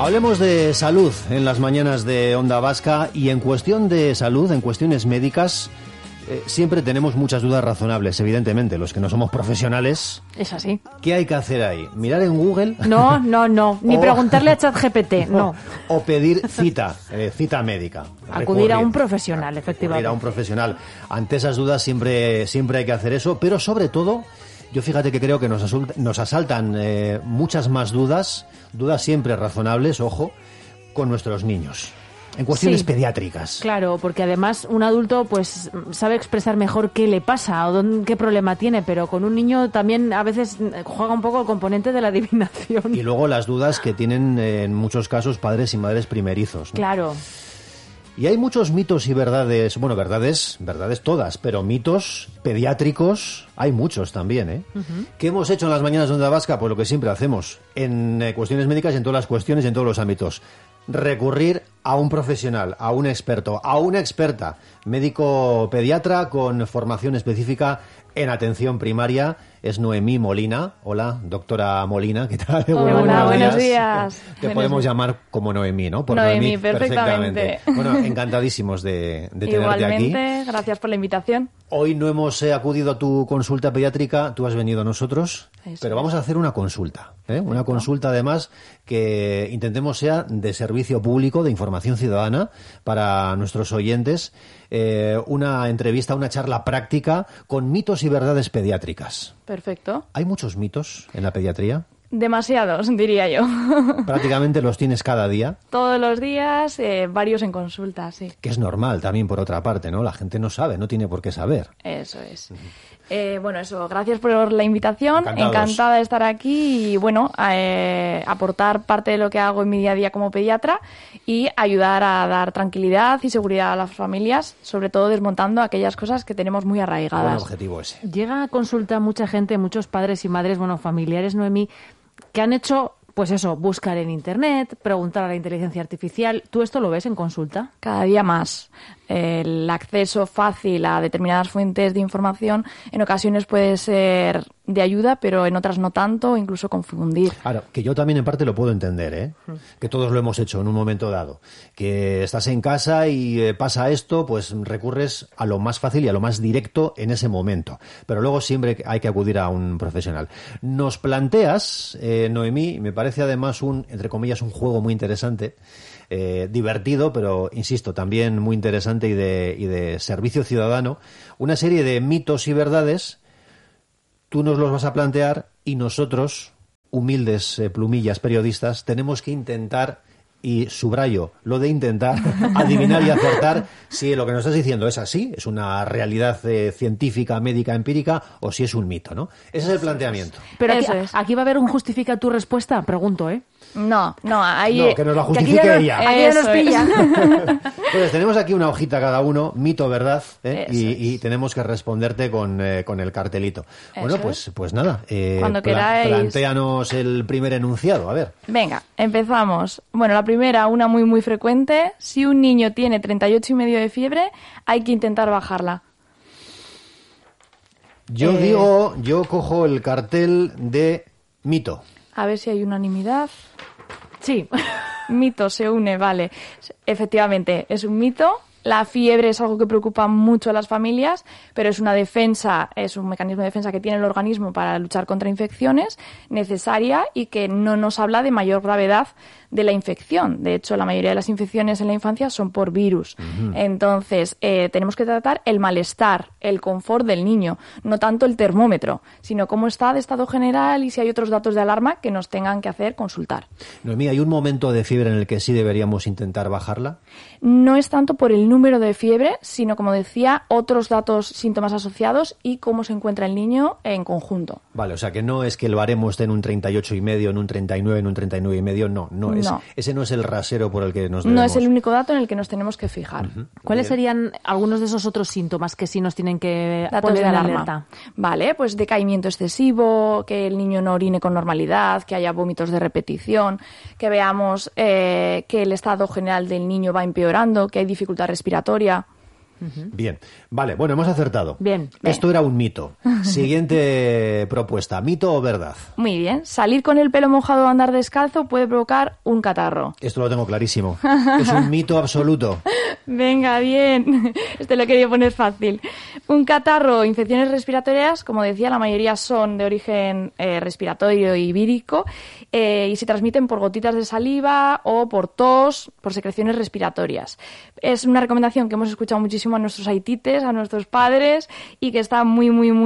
Hablemos de salud en las mañanas de Onda Vasca y en cuestión de salud, en cuestiones médicas, siempre tenemos muchas dudas razonables, evidentemente, los que no somos profesionales. Es así. ¿Qué hay que hacer ahí? ¿Mirar en Google? No, ni preguntarle a ChatGPT, no. O pedir cita médica. Acudir a un profesional, efectivamente. Acudir a un profesional. Ante esas dudas siempre hay que hacer eso, pero sobre todo, yo fíjate que creo que nos asaltan muchas más dudas siempre razonables, ojo, con nuestros niños. En cuestiones pediátricas. Claro, porque además un adulto pues sabe expresar mejor qué le pasa o qué problema tiene, pero con un niño también a veces juega un poco el componente de la adivinación. Y luego las dudas que tienen en muchos casos padres y madres primerizos, ¿no? Claro. Y hay muchos mitos y verdades, bueno, verdades todas, pero mitos pediátricos hay muchos también, ¿eh? Uh-huh. ¿Qué hemos hecho en las mañanas de Onda Vasca? Pues lo que siempre hacemos en cuestiones médicas, en todas las cuestiones, en todos los ámbitos. Recurrir a un profesional, a un experto, a una experta, médico pediatra con formación específica en atención primaria. Es Noemí Molina. Hola, doctora Molina, ¿qué tal? Hola, buenos días. Te podemos llamar como Noemí, ¿no? Por Noemí, perfectamente. Bueno, encantadísimos de tenerte Igualmente, aquí. Igualmente, gracias por la invitación. Hoy no hemos acudido a tu consulta pediátrica, tú has venido a nosotros, pero vamos a hacer una consulta, ¿eh? Una consulta además que intentemos sea de servicio público, de información ciudadana para nuestros oyentes, una entrevista, una charla práctica con mitos y verdades pediátricas. Perfecto. ¿Hay muchos mitos en la pediatría? Demasiados, diría yo. Prácticamente los tienes cada día. Todos los días, varios en consulta, sí. Que es normal también, por otra parte, ¿no? La gente no sabe, no tiene por qué saber. Eso es. Bueno, eso, gracias por la invitación. Encantada de estar aquí y, bueno, aportar parte de lo que hago en mi día a día como pediatra y ayudar a dar tranquilidad y seguridad a las familias, sobre todo desmontando aquellas cosas que tenemos muy arraigadas. Buen objetivo ese. Llega a consulta mucha gente, muchos padres y madres, bueno, familiares, Noemí, que han hecho, pues eso, buscar en Internet, preguntar a la inteligencia artificial. ¿Tú esto lo ves en consulta? Cada día más. El acceso fácil a determinadas fuentes de información en ocasiones puede ser de ayuda, pero en otras no tanto, incluso confundir. Claro, que yo también en parte lo puedo entender, ¿eh? Que todos lo hemos hecho en un momento dado. Que estás en casa y pasa esto, pues recurres a lo más fácil y a lo más directo en ese momento. Pero luego siempre hay que acudir a un profesional. Nos planteas, Noemí, me parece además entre comillas, un juego muy interesante, divertido, pero insisto, también muy interesante y de servicio ciudadano, una serie de mitos y verdades. Tú nos los vas a plantear y nosotros, humildes plumillas periodistas, tenemos que intentar, y subrayo lo de intentar, adivinar y acertar si lo que nos estás diciendo es así, es una realidad científica, médica, empírica, o si es un mito, ¿no? Ese es el planteamiento. Pero aquí va a haber un justifica tu respuesta, pregunto, ¿eh? No, ahí... No, que nos la justifique ella. Aquí ya nos pilla. Pues tenemos aquí una hojita cada uno, mito, verdad, y tenemos que responderte con el cartelito. Bueno, pues nada, cuando queráis. Plantéanos el primer enunciado, a ver. Venga, empezamos. Bueno, la primera, una muy muy frecuente: si un niño tiene 38,5 de fiebre, hay que intentar bajarla. Yo cojo el cartel de mito. A ver si hay unanimidad. Sí, mito se une, vale. Efectivamente, es un mito. La fiebre es algo que preocupa mucho a las familias, pero es una defensa, es un mecanismo de defensa que tiene el organismo para luchar contra infecciones, necesaria, y que no nos habla de mayor gravedad de la infección. De hecho, la mayoría de las infecciones en la infancia son por virus. Uh-huh. Entonces, tenemos que tratar el malestar, el confort del niño, no tanto el termómetro, sino cómo está de estado general y si hay otros datos de alarma que nos tengan que hacer consultar. Noemí, ¿hay un momento de fiebre en el que sí deberíamos intentar bajarla? No es tanto por el número de fiebre, sino, como decía, otros datos, síntomas asociados y cómo se encuentra el niño en conjunto. Vale, o sea que no es que el baremo esté en un 38,5, en un 39, en un 39,5, no. Ese no es el rasero por el que nos debemos... No es el único dato en el que nos tenemos que fijar. Uh-huh. ¿Cuáles serían algunos de esos otros síntomas que sí nos tienen que poner en alerta? Vale, pues decaimiento excesivo, que el niño no orine con normalidad, que haya vómitos de repetición, que veamos que el estado general del niño va empeorando, que hay dificultad respiratoria. Bien, vale, bueno, hemos acertado. Bien. Esto era un mito. Siguiente propuesta, ¿mito o verdad? Muy bien. Salir con el pelo mojado o andar descalzo puede provocar un catarro. Esto lo tengo clarísimo. Es un mito absoluto. Venga, bien. Este lo he querido poner fácil. Un catarro o infecciones respiratorias, como decía, la mayoría son de origen respiratorio y vírico y se transmiten por gotitas de saliva o por tos, por secreciones respiratorias. Es una recomendación que hemos escuchado muchísimo a nuestros aitites, a nuestros padres y que está muy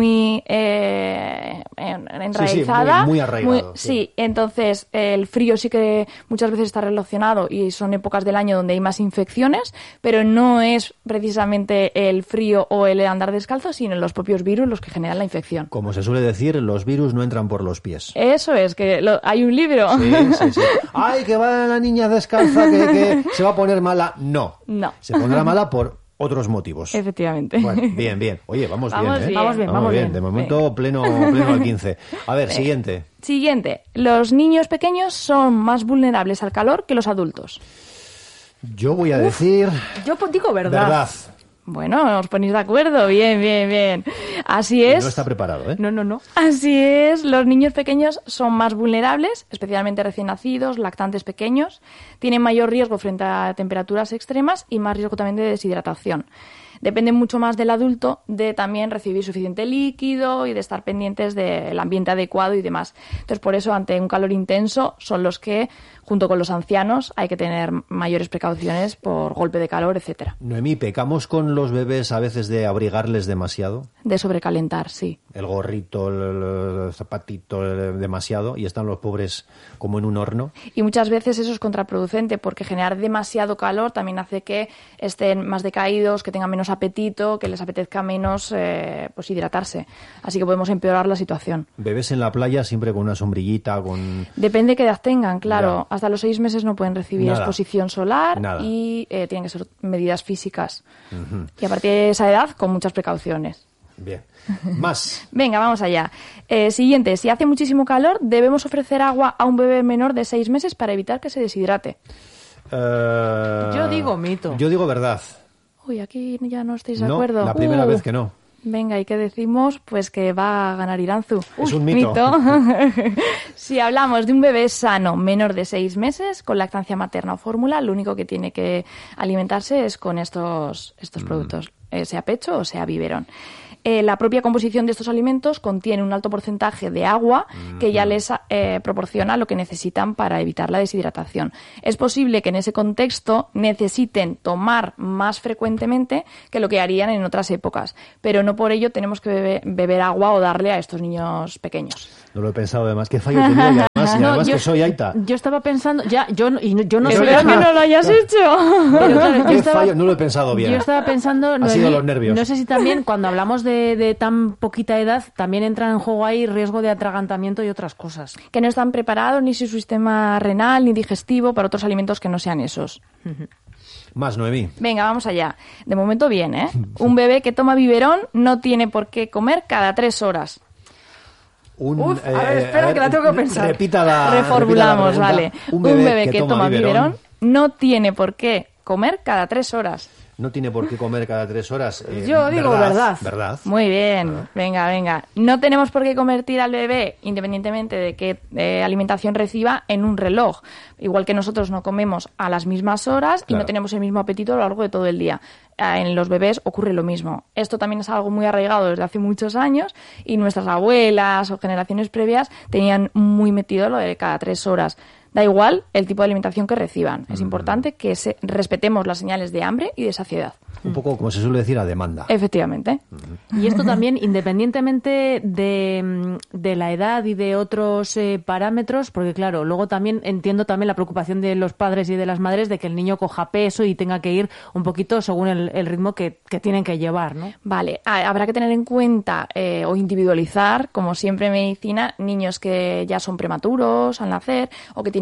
enraizada. Sí, muy arraigado. Sí, entonces el frío sí que muchas veces está relacionado y son épocas del año donde hay más infecciones, pero no es precisamente el frío o el andar descalzo, sino los propios virus los que generan la infección. Como se suele decir, los virus no entran por los pies. Eso es, que hay un libro. Sí. ¡Ay, que va la niña descalza, que se va a poner mala! No. Se pondrá mala por otros motivos. Efectivamente. Bueno, bien. Oye, vamos bien, ¿eh? Vamos bien. De momento, pleno al 15. A ver, siguiente. Siguiente. Los niños pequeños son más vulnerables al calor que los adultos. Yo voy a decir... Yo digo verdad. Bueno, os ponéis de acuerdo. Bien. Así es. No está preparado, ¿eh? No. Así es. Los niños pequeños son más vulnerables, especialmente recién nacidos, lactantes pequeños. Tienen mayor riesgo frente a temperaturas extremas y más riesgo también de deshidratación. Depende mucho más del adulto de también recibir suficiente líquido y de estar pendientes del ambiente adecuado y demás. Entonces, por eso, ante un calor intenso, son los que, junto con los ancianos, hay que tener mayores precauciones por golpe de calor, etcétera. Noemí, ¿pecamos con los bebés a veces de abrigarles demasiado? De sobrecalentar, sí. El gorrito, el zapatito, demasiado, y están los pobres como en un horno. Y muchas veces eso es contraproducente porque generar demasiado calor también hace que estén más decaídos, que tengan menos apetito, que les apetezca menos pues hidratarse. Así que podemos empeorar la situación. Bebés en la playa siempre con una sombrillita, con... Depende de qué edad tengan, claro. Ya. Hasta los 6 meses no pueden recibir exposición solar y tienen que ser medidas físicas. Y a partir de esa edad, con muchas precauciones. Bien. Más. Venga, vamos allá. Siguiente. Si hace muchísimo calor, debemos ofrecer agua a un bebé menor de 6 meses para evitar que se deshidrate. Yo digo mito. Yo digo verdad. Uy, aquí ya no estáis de acuerdo. La primera vez que no. Venga, ¿y qué decimos? Pues que va a ganar Iranzu. Es un mito. Si hablamos de un bebé sano menor de 6 meses, con lactancia materna o fórmula, lo único que tiene que alimentarse es con estos productos, sea pecho o sea biberón. La propia composición de estos alimentos contiene un alto porcentaje de agua que ya les proporciona lo que necesitan para evitar la deshidratación. Es posible que en ese contexto necesiten tomar más frecuentemente que lo que harían en otras épocas, pero no por ello tenemos que beber agua o darle a estos niños pequeños. No lo he pensado, además, qué fallo tenía y además que soy aita. Yo estaba pensando, yo no sé. Espero que no lo hayas hecho. Pero claro, fallo, no lo he pensado bien. Yo estaba pensando, Ha sido los nervios. No sé si también cuando hablamos de tan poquita edad, también entran en juego ahí riesgo de atragantamiento y otras cosas. Que no están preparados ni su sistema renal ni digestivo para otros alimentos que no sean esos. Más, Noemí. Venga, vamos allá. De momento bien, ¿eh? Un bebé que toma biberón no tiene por qué comer cada 3 horas. A ver, espera, que la tengo que pensar. Reformulamos, vale. Un bebé que toma biberón no tiene por qué comer cada 3 horas. No tiene por qué comer cada 3 horas. Yo digo verdad. ¿Verdad? Muy bien. Venga. No tenemos por qué convertir al bebé, independientemente de qué alimentación reciba, en un reloj. Igual que nosotros no comemos a las mismas horas y no tenemos el mismo apetito a lo largo de todo el día. En los bebés ocurre lo mismo. Esto también es algo muy arraigado desde hace muchos años y nuestras abuelas o generaciones previas tenían muy metido lo de cada 3 horas. Da igual el tipo de alimentación que reciban. Es importante que respetemos las señales de hambre y de saciedad. Un poco, como se suele decir, a demanda. Efectivamente. Y esto también, independientemente de la edad y de otros parámetros, porque claro, luego también entiendo también la preocupación de los padres y de las madres de que el niño coja peso y tenga que ir un poquito según el ritmo que tienen que llevar, ¿no? Vale, habrá que tener en cuenta o individualizar, como siempre en medicina, niños que ya son prematuros al nacer o que tienen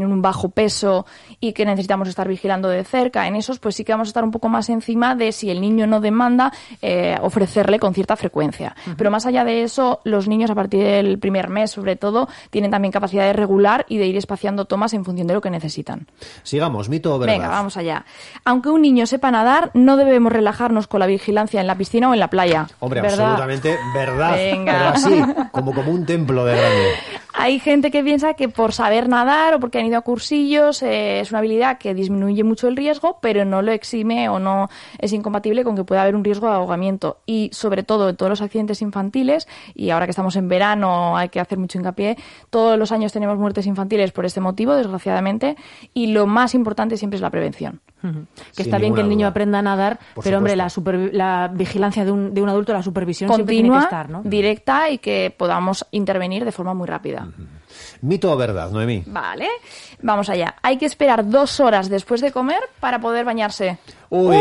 tienen un bajo peso y que necesitamos estar vigilando de cerca. En esos, pues sí que vamos a estar un poco más encima de si el niño no demanda ofrecerle con cierta frecuencia. Pero más allá de eso, los niños a partir del primer mes, sobre todo, tienen también capacidad de regular y de ir espaciando tomas en función de lo que necesitan. Sigamos, ¿mito o verdad? Venga, vamos allá. Aunque un niño sepa nadar, no debemos relajarnos con la vigilancia en la piscina o en la playa. Hombre, ¿verdad? absolutamente verdad. Venga. Pero así, como un templo de grande. Hay gente que piensa que por saber nadar o porque han ido a cursillos es una habilidad que disminuye mucho el riesgo, pero no lo exime o no es incompatible con que pueda haber un riesgo de ahogamiento. Y sobre todo en todos los accidentes infantiles, y ahora que estamos en verano hay que hacer mucho hincapié, todos los años tenemos muertes infantiles por este motivo, desgraciadamente, y lo más importante siempre es la prevención. Que está bien que el niño aprenda a nadar, pero hombre, la vigilancia de un adulto, la supervisión continua, siempre tiene que estar, ¿no? Directa y que podamos intervenir de forma muy rápida. ¿Mito o verdad, Noemí? Vale, vamos allá. Hay que esperar 2 horas después de comer para poder bañarse. ¡Uy!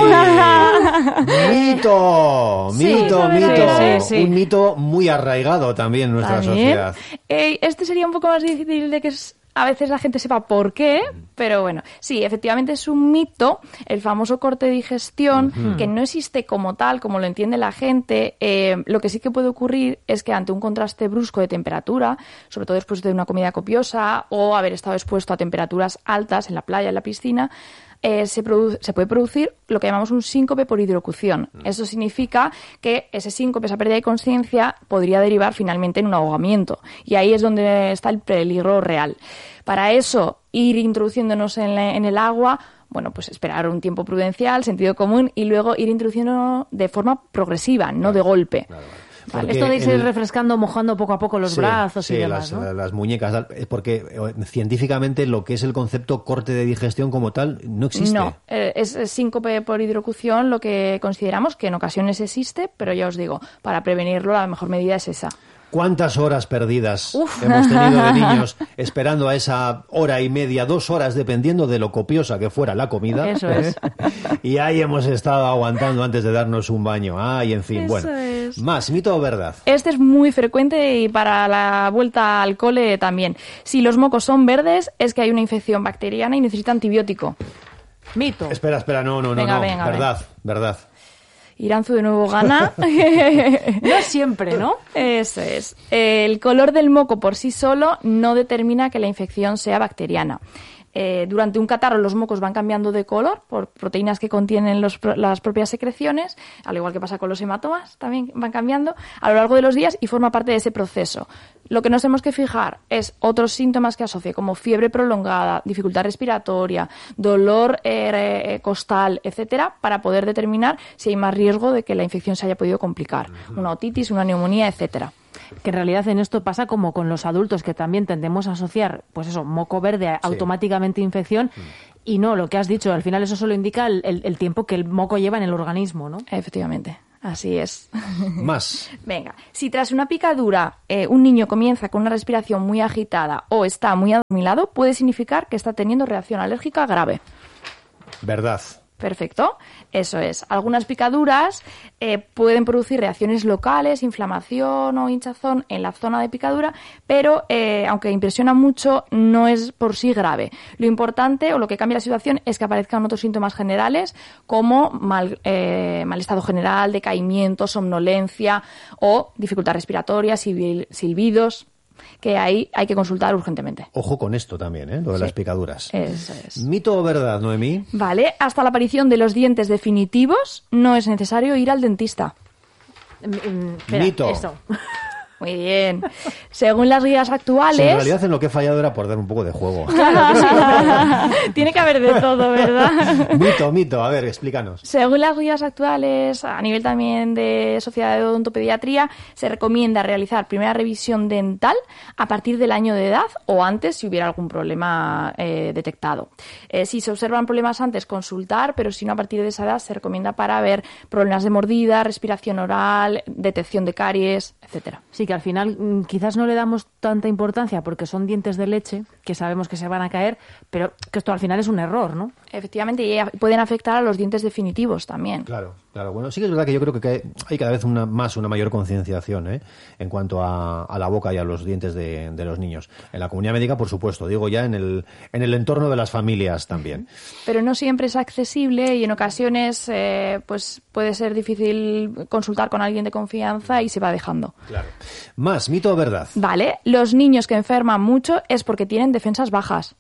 ¡Mito! Sí, ¡Mito, mito! sí. Un mito muy arraigado también en nuestra sociedad. Este sería un poco más difícil de que a veces la gente sepa por qué, pero bueno, sí, efectivamente es un mito, el famoso corte de digestión, que no existe como tal, como lo entiende la gente. Lo que sí que puede ocurrir es que ante un contraste brusco de temperatura, sobre todo después de una comida copiosa o haber estado expuesto a temperaturas altas en la playa, en la piscina, se puede producir lo que llamamos un síncope por hidrocución. Eso significa que ese síncope, esa pérdida de conciencia, podría derivar finalmente en un ahogamiento. Y ahí es donde está el peligro real. Para eso, ir introduciéndonos en el agua, bueno, pues esperar un tiempo prudencial, sentido común, y luego ir introduciéndonos de forma progresiva, no de golpe. Claro. Vale, esto de irse refrescando, mojando poco a poco los brazos y demás, ¿no? Las muñecas, porque científicamente lo que es el concepto corte de digestión como tal no existe. No, es síncope por hidrocución lo que consideramos que en ocasiones existe, pero ya os digo, para prevenirlo la mejor medida es esa. ¿Cuántas horas perdidas hemos tenido de niños esperando a esa hora y media, 2 horas, dependiendo de lo copiosa que fuera la comida? Eso es. Y ahí hemos estado aguantando antes de darnos un baño. Ay, en fin, Eso bueno. es. Más, ¿mito o verdad? Este es muy frecuente y para la vuelta al cole también. Si los mocos son verdes, es que hay una infección bacteriana y necesita antibiótico. Mito. Espera, no. Venga, Verdad. Iranzu de nuevo gana. No siempre, ¿no? Eso es. El color del moco por sí solo no determina que la infección sea bacteriana. Durante un catarro los mocos van cambiando de color por proteínas que contienen las propias secreciones, al igual que pasa con los hematomas, también van cambiando a lo largo de los días y forma parte de ese proceso. Lo que nos tenemos que fijar es otros síntomas que asocie, como fiebre prolongada, dificultad respiratoria, dolor costal, etcétera, para poder determinar si hay más riesgo de que la infección se haya podido complicar. Una otitis, una neumonía, etcétera. Que en realidad en esto pasa como con los adultos, que también tendemos a asociar, pues eso, moco verde, automáticamente infección, y no, lo que has dicho, al final eso solo indica el tiempo que el moco lleva en el organismo, ¿no? Efectivamente, así es. Más. Venga, si tras una picadura un niño comienza con una respiración muy agitada o está muy adormilado, puede significar que está teniendo reacción alérgica grave. Verdad. Perfecto, eso es. Algunas picaduras pueden producir reacciones locales, inflamación o hinchazón en la zona de picadura, pero aunque impresiona mucho, no es por sí grave. Lo importante o lo que cambia la situación es que aparezcan otros síntomas generales como mal estado general, decaimiento, somnolencia o dificultad respiratoria, silbidos, que ahí hay que consultar urgentemente. Ojo con esto también, lo de las picaduras. Eso es. ¿Mito o verdad, Noemí? Vale, hasta la aparición de los dientes definitivos no es necesario ir al dentista. Espera, Mito. Eso. Muy bien. Según las guías actuales... Sí, en realidad en lo que he fallado era por dar un poco de juego. Claro que sí. Tiene que haber de todo, ¿verdad? Mito. A ver, explícanos. Según las guías actuales, a nivel también de Sociedad de Odontopediatría, se recomienda realizar primera revisión dental a partir del año de edad o antes si hubiera algún problema detectado. Si se observan problemas antes, consultar, pero si no, a partir de esa edad se recomienda para ver problemas de mordida, respiración oral, detección de caries, etcétera. Sí, que al final quizás no le damos tanta importancia porque son dientes de leche que sabemos que se van a caer, pero que esto al final es un error, ¿no? Efectivamente, y pueden afectar a los dientes definitivos también. Claro. Claro, bueno, sí que es verdad que yo creo que hay cada vez una mayor concienciación en cuanto a la boca y a los dientes de los niños. En la comunidad médica, por supuesto, digo ya en el entorno de las familias también. Pero no siempre es accesible y en ocasiones pues puede ser difícil consultar con alguien de confianza y se va dejando. Claro. Más, ¿mito o verdad? Vale, los niños que enferman mucho es porque tienen defensas bajas.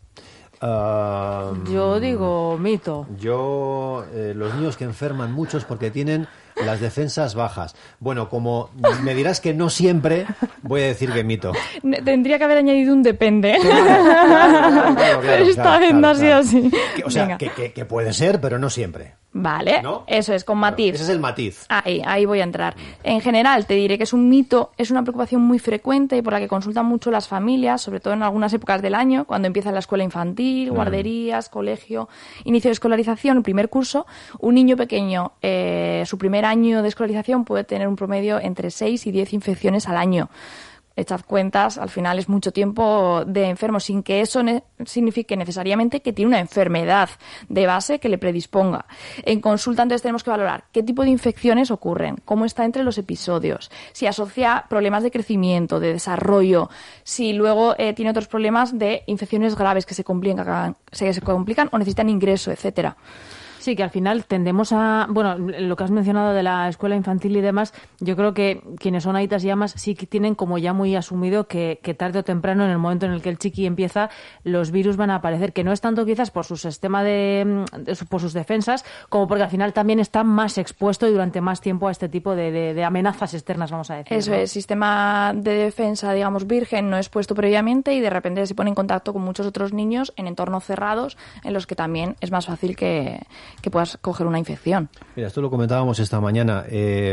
Yo digo mito. Los niños que enferman mucho es porque tienen las defensas bajas. Bueno, como me dirás que no siempre, voy a decir que mito. Tendría que haber añadido un depende. Claro, pero esta vez no ha sido así. O sea, que puede ser, pero no siempre. Vale, ¿no? Eso es, con matiz. Claro, ese es el matiz. Ahí voy a entrar. En general, te diré que es un mito, es una preocupación muy frecuente y por la que consultan mucho las familias, sobre todo en algunas épocas del año, cuando empieza la escuela infantil, guarderías, colegio, inicio de escolarización, el primer curso. Un niño pequeño, su primer año de escolarización puede tener un promedio entre 6 y 10 infecciones al año. Echad cuentas, al final es mucho tiempo de enfermo, sin que eso signifique necesariamente que tiene una enfermedad de base que le predisponga. En consulta, entonces, tenemos que valorar qué tipo de infecciones ocurren, cómo está entre los episodios, si asocia problemas de crecimiento, de desarrollo, si luego tiene otros problemas de infecciones graves que se complican o necesitan ingreso, etcétera. Sí, que al final tendemos a... Bueno, lo que has mencionado de la escuela infantil y demás, yo creo que quienes son aitas y amas sí que tienen como ya muy asumido que tarde o temprano, en el momento en el que el chiqui empieza, los virus van a aparecer, que no es tanto quizás por su sistema por sus defensas, como porque al final también está más expuesto y durante más tiempo a este tipo de amenazas externas, vamos a decir. Eso ¿no? es, sistema de defensa, digamos, virgen, no expuesto previamente y de repente se pone en contacto con muchos otros niños en entornos cerrados en los que también es más fácil que puedas coger una infección. Mira, esto lo comentábamos esta mañana.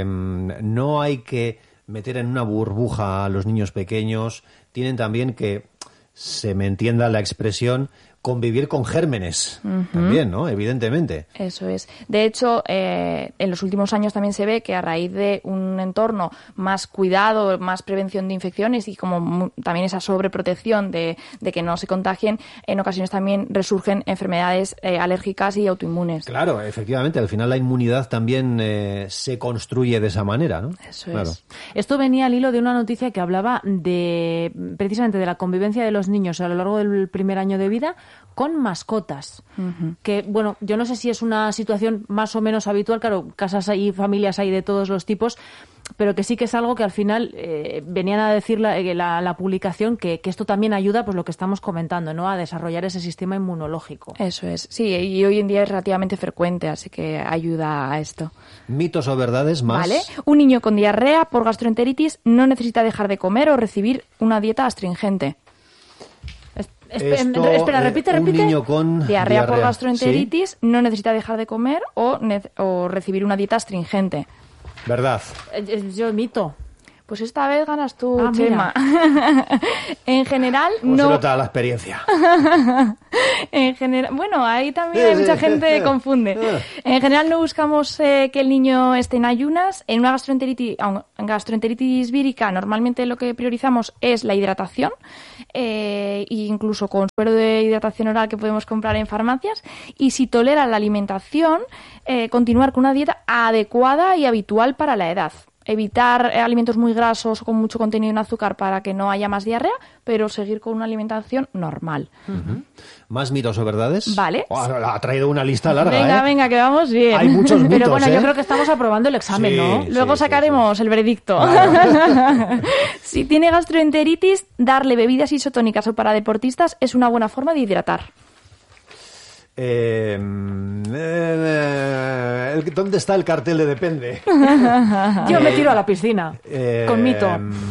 No hay que meter en una burbuja a los niños pequeños. Tienen también que, se me entienda la expresión, convivir con gérmenes. También, ¿no? Evidentemente. Eso es. De hecho, en los últimos años también se ve que a raíz de un entorno más cuidado, más prevención de infecciones y como también esa sobreprotección de que no se contagien, en ocasiones también resurgen enfermedades alérgicas y autoinmunes. Claro, efectivamente. Al final la inmunidad también se construye de esa manera, ¿no? Eso claro. es. Esto venía al hilo de una noticia que hablaba precisamente de la convivencia de los niños a lo largo del primer año de vida con mascotas. Que, bueno, yo no sé si es una situación más o menos habitual, claro, casas y familias hay de todos los tipos, pero que sí que es algo que al final venían a decir la publicación que esto también ayuda, pues lo que estamos comentando, ¿no? A desarrollar ese sistema inmunológico. Eso es, sí, y hoy en día es relativamente frecuente, así que ayuda a esto. ¿Mitos o verdades más? Vale. Un niño con diarrea por gastroenteritis no necesita dejar de comer o recibir una dieta astringente. Espera, repite. Un niño con diarrea por gastroenteritis ¿sí? No necesita dejar de comer o recibir una dieta astringente. Verdad. Yo mito. Pues esta vez ganas tú, Ah, Chema. En general, ¿Cómo no. se nota la experiencia? En general, bueno, ahí también hay mucha gente que confunde. En general no buscamos que el niño esté en ayunas. En una gastroenteritis vírica normalmente lo que priorizamos es la hidratación, incluso con suero de hidratación oral que podemos comprar en farmacias. Y si tolera la alimentación, continuar con una dieta adecuada y habitual para la edad. Evitar alimentos muy grasos o con mucho contenido en azúcar para que no haya más diarrea, pero seguir con una alimentación normal. ¿Más mitos o verdades? Vale. Ha traído una lista larga, Venga, que vamos bien. Hay muchos mitos, Pero bueno, yo creo que estamos aprobando el examen, Sí. ¿no? Luego sacaremos el veredicto. Si tiene gastroenteritis, darle bebidas isotónicas o para deportistas es una buena forma de hidratar. ¿Dónde está el cartel de depende? Yo me tiro a la piscina. Con mito.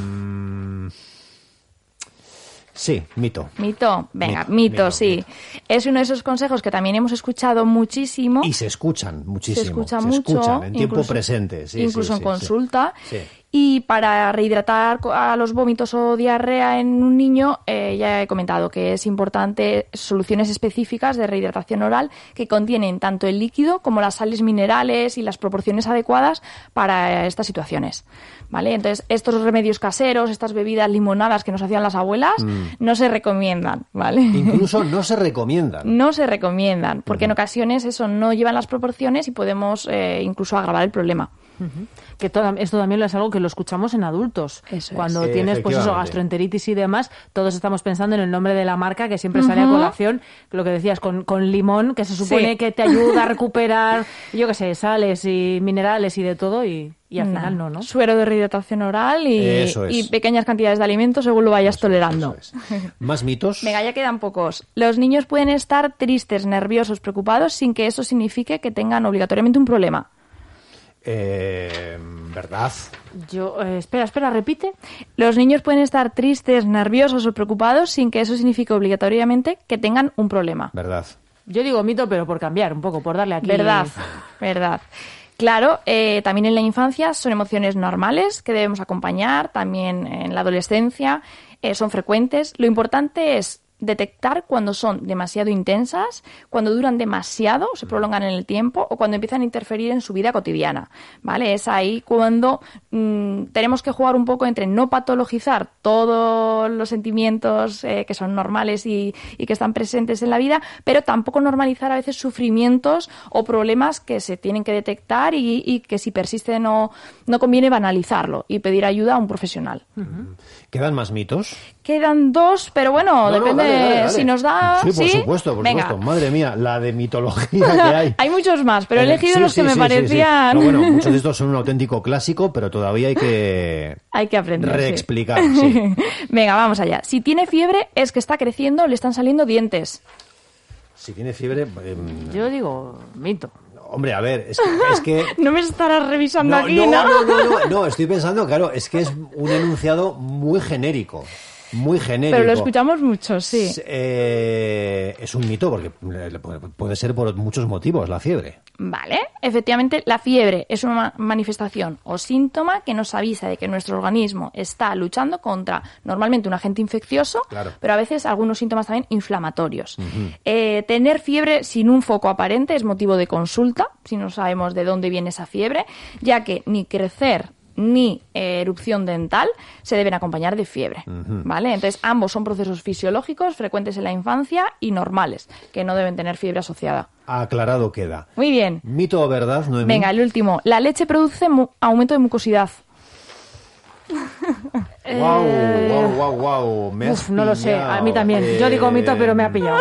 Sí, mito. Mito, venga, mito, sí. mito. Es uno de esos consejos que también hemos escuchado muchísimo. Y se escuchan muchísimo. Se escucha se mucho. escuchan en tiempo incluso- presente. Sí, incluso sí, en consulta. Sí. Y para rehidratar a los vómitos o diarrea en un niño, ya he comentado que es importante soluciones específicas de rehidratación oral que contienen tanto el líquido como las sales minerales y las proporciones adecuadas para estas situaciones. ¿Vale? Entonces, estos remedios caseros, estas bebidas limonadas que nos hacían las abuelas, no se recomiendan, ¿vale? Incluso no se recomiendan. No se recomiendan, porque en ocasiones eso no llevan las proporciones y podemos incluso agravar el problema. Que esto también es algo que lo escuchamos en adultos. Eso es. Cuando tienes pues eso, gastroenteritis y demás, todos estamos pensando en el nombre de la marca que siempre sale a colación, lo que decías, con limón, que se supone que te ayuda a recuperar, yo qué sé, sales y minerales y de todo, y al final no. Suero de rehidratación oral y pequeñas cantidades de alimentos según lo vayas tolerando. ¿Más mitos? Venga, ya quedan pocos. Los niños pueden estar tristes, nerviosos, preocupados sin que eso signifique que tengan obligatoriamente un problema. ¿Verdad? Espera, repite. Los niños pueden estar tristes, nerviosos o preocupados sin que eso signifique obligatoriamente que tengan un problema. ¿Verdad? Yo digo mito, pero por cambiar un poco, por darle aquí... Verdad. Claro, también en la infancia son emociones normales que debemos acompañar, también en la adolescencia son frecuentes. Lo importante es detectar cuando son demasiado intensas, cuando duran demasiado, se prolongan en el tiempo o cuando empiezan a interferir en su vida cotidiana, ¿vale? Es ahí cuando tenemos que jugar un poco entre no patologizar todos los sentimientos que son normales y que están presentes en la vida, pero tampoco normalizar a veces sufrimientos o problemas que se tienen que detectar y que si persisten no conviene banalizarlo y pedir ayuda a un profesional. ¿Quedan más mitos? Quedan 2, pero bueno, depende dale. Si nos da... Sí, por supuesto. Madre mía, la de mitología que hay. Hay muchos más, pero he elegido los que me parecían... No, bueno, muchos de estos son un auténtico clásico, pero todavía hay que aprender, reexplicar. Sí. Venga, vamos allá. Si tiene fiebre es que está creciendo, le están saliendo dientes. Si tiene fiebre... Yo digo mito. Hombre, a ver, es que... No me estarás revisando aquí, ¿no? No, estoy pensando, claro, es que es un enunciado muy genérico. Pero lo escuchamos mucho, sí. Es un mito porque puede ser por muchos motivos la fiebre. Vale, efectivamente la fiebre es una manifestación o síntoma que nos avisa de que nuestro organismo está luchando contra normalmente un agente infeccioso, claro, pero a veces algunos síntomas también inflamatorios. Tener fiebre sin un foco aparente es motivo de consulta, si no sabemos de dónde viene esa fiebre, ya que ni crecer ni erupción dental se deben acompañar de fiebre, ¿vale? Entonces, ambos son procesos fisiológicos frecuentes en la infancia y normales, que no deben tener fiebre asociada. Aclarado queda. Muy bien. ¿Mito o verdad, Noemí? Venga, el último. La leche produce aumento de mucosidad. Wow. No lo sé, a mí también. Yo digo mito, pero me ha pillado.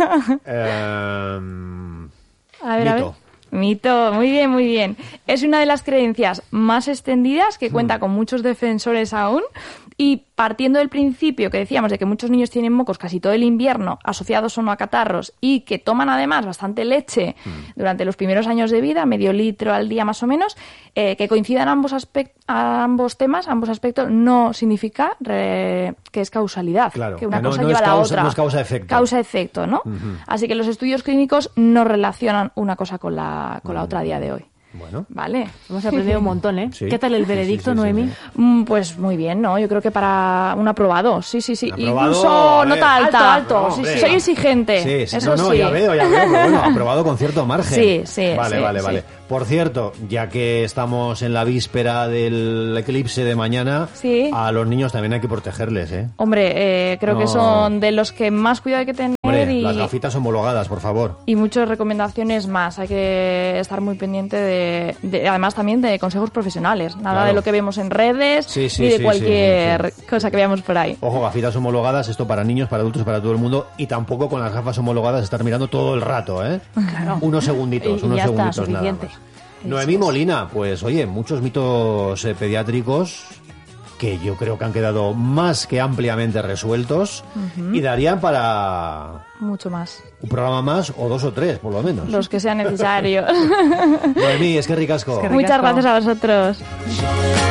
A ver. Mito, muy bien. Es una de las creencias más extendidas que cuenta con muchos defensores aún y partiendo del principio que decíamos de que muchos niños tienen mocos casi todo el invierno asociados o no a catarros y que toman además bastante leche durante los primeros años de vida, medio litro al día más o menos, que coincidan ambos aspectos no significa que es causalidad, claro, que una que cosa lleva a la otra. No es causa-efecto. Causa-efecto, ¿no? Así que los estudios clínicos no relacionan una cosa con la otra a día de hoy. Bueno. Vale. Hemos aprendido un montón, ¿eh? Sí. ¿Qué tal el veredicto, Noemí? Pues muy bien, ¿no? Yo creo que para un aprobado. Sí. Aprobado, incluso nota alto. No, Sí. Soy exigente. Sí. Eso sí. Ya veo, pero bueno, aprobado con cierto margen. Sí. Vale. Por cierto, ya que estamos en la víspera del eclipse de mañana, a los niños también hay que protegerles, ¿eh? Hombre, creo que son de los que más cuidado hay que tener. Hombre, las gafitas homologadas, por favor. Y muchas recomendaciones más. Hay que estar muy pendiente además también de consejos profesionales. Nada de lo que vemos en redes ni de cualquier cosa que veamos por ahí. Ojo, gafitas homologadas, esto para niños, para adultos, para todo el mundo. Y tampoco con las gafas homologadas estar mirando todo el rato, ¿eh? Claro. Unos segunditos nada más. Noemí Molina, pues oye, muchos mitos pediátricos que yo creo que han quedado más que ampliamente resueltos y darían para... mucho más. Un programa más o 2 o 3, por lo menos. Los que sean necesarios. Noemí, es que ricasco. Muchas gracias a vosotros.